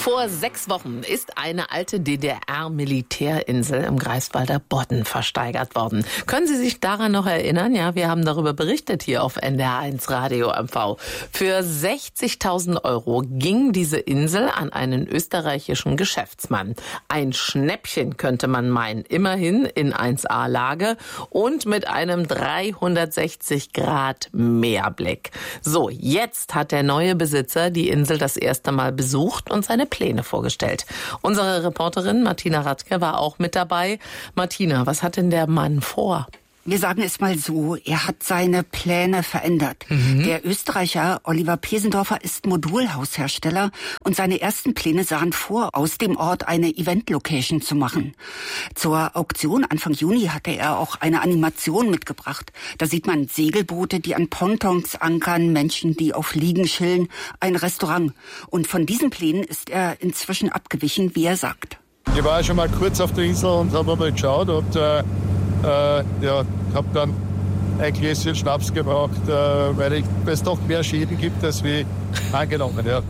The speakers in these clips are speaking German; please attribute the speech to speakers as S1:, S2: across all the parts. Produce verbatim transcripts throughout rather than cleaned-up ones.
S1: Vor sechs Wochen ist eine alte D D R-Militärinsel im Greifswalder Bodden versteigert worden. Können Sie sich daran noch erinnern? Ja, wir haben darüber berichtet hier auf N D R eins Radio M V. Für sechzigtausend Euro ging diese Insel an einen österreichischen Geschäftsmann. Ein Schnäppchen könnte man meinen. Immerhin in eins A Lage und mit einem dreihundertsechzig Grad Meerblick. So, jetzt hat der neue Besitzer die Insel das erste Mal besucht und seine Pläne vorgestellt. Unsere Reporterin Martina Radke war auch mit dabei. Martina, was hat denn der Mann vor?
S2: Wir sagen es mal so, er hat seine Pläne verändert. Mhm. Der Österreicher Oliver Pesendorfer ist Modulhaushersteller und seine ersten Pläne sahen vor, aus dem Ort eine Event-Location zu machen. Zur Auktion Anfang Juni hatte er auch eine Animation mitgebracht. Da sieht man Segelboote, die an Pontons ankern, Menschen, die auf Liegen chillen, ein Restaurant. Und von diesen Plänen ist er inzwischen abgewichen, wie er sagt.
S3: Ich war schon mal kurz auf der Insel und habe mal geschaut und äh Äh, ja, habe dann ein Gläschen Schnaps gebraucht, äh, weil es doch mehr Schäden gibt, als wie angenommen. Ja.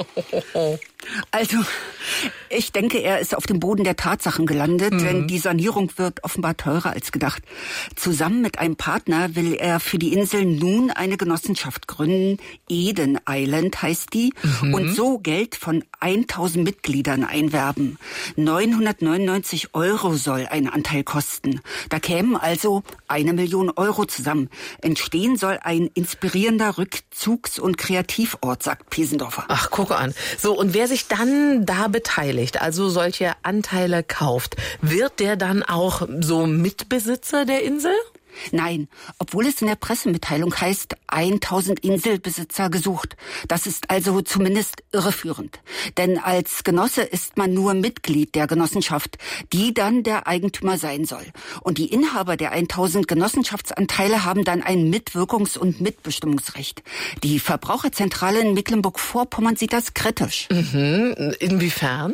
S2: Also, ich denke, er ist auf dem Boden der Tatsachen gelandet, mhm. denn die Sanierung wird offenbar teurer als gedacht. Zusammen mit einem Partner will er für die Insel nun eine Genossenschaft gründen. Eden Island heißt die. Mhm. Und so Geld von tausend Mitgliedern einwerben. neunhundertneunundneunzig Euro soll ein Anteil kosten. Da kämen also eine Million Euro zusammen. Entstehen soll ein inspirierender Rückzugs- und Kreativort, sagt Pesendorfer.
S1: Ach, guck an. So, und wer sich dann da beteiligt, also solche Anteile kauft, wird der dann auch so Mitbesitzer der Insel?
S2: Nein, obwohl es in der Pressemitteilung heißt, tausend Inselbesitzer gesucht. Das ist also zumindest irreführend. Denn als Genosse ist man nur Mitglied der Genossenschaft, die dann der Eigentümer sein soll. Und die Inhaber der tausend Genossenschaftsanteile haben dann ein Mitwirkungs- und Mitbestimmungsrecht. Die Verbraucherzentrale in Mecklenburg-Vorpommern sieht das kritisch.
S1: Mhm. Inwiefern?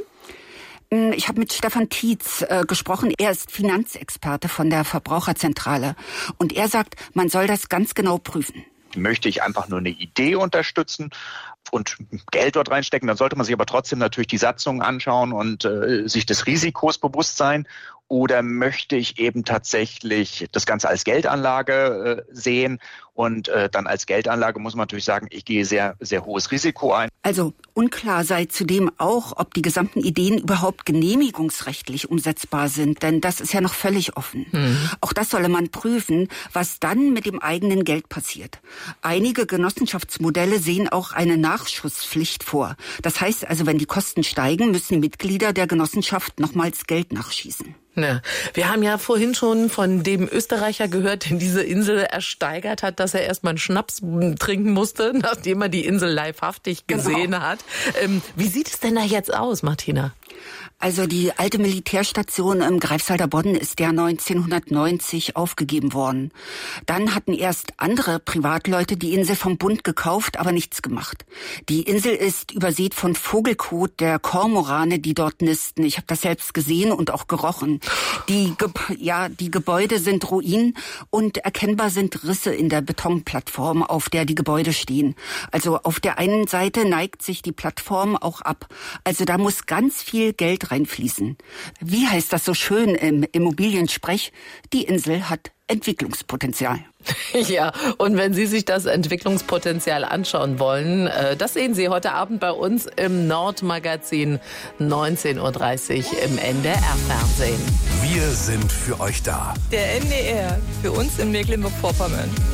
S2: Ich habe mit Stefan Tietz äh, gesprochen. Er ist Finanzexperte von der Verbraucherzentrale. Und er sagt, man soll das ganz genau prüfen.
S4: Möchte ich einfach nur eine Idee unterstützen und Geld dort reinstecken, dann sollte man sich aber trotzdem natürlich die Satzungen anschauen und äh, sich des Risikos bewusst sein. Oder möchte ich eben tatsächlich das Ganze als Geldanlage äh, sehen? Und äh, dann als Geldanlage muss man natürlich sagen, ich gehe sehr, sehr hohes Risiko ein.
S2: Also unklar sei zudem auch, ob die gesamten Ideen überhaupt genehmigungsrechtlich umsetzbar sind. Denn das ist ja noch völlig offen. Hm. Auch das solle man prüfen, was dann mit dem eigenen Geld passiert. Einige Genossenschaftsmodelle sehen auch eine Nachschusspflicht vor. Das heißt also, wenn die Kosten steigen, müssen die Mitglieder der Genossenschaft nochmals Geld nachschießen.
S1: Ja. Wir haben ja vorhin schon von dem Österreicher gehört, der diese Insel ersteigert hat, dass er erstmal einen Schnaps trinken musste, nachdem er die Insel livehaftig gesehen genau. hat. Ähm, wie sieht es denn da jetzt aus, Martina?
S2: Also die alte Militärstation im Greifswalder Bodden ist ja neunzehnhundertneunzig aufgegeben worden. Dann hatten erst andere Privatleute die Insel vom Bund gekauft, aber nichts gemacht. Die Insel ist übersät von Vogelkot der Kormorane, die dort nisten. Ich habe das selbst gesehen und auch gerochen. Die, Ge- ja, die Gebäude sind Ruinen und erkennbar sind Risse in der Betonplattform, auf der die Gebäude stehen. Also auf der einen Seite neigt sich die Plattform auch ab. Also da muss ganz viel Geld reinfließen. Wie heißt das so schön im Immobiliensprech? Die Insel hat Entwicklungspotenzial.
S1: Ja, und wenn Sie sich das Entwicklungspotenzial anschauen wollen, das sehen Sie heute Abend bei uns im Nordmagazin neunzehn Uhr dreißig im N D R-Fernsehen.
S5: Wir sind für euch da.
S6: Der N D R, für uns in Mecklenburg-Vorpommern.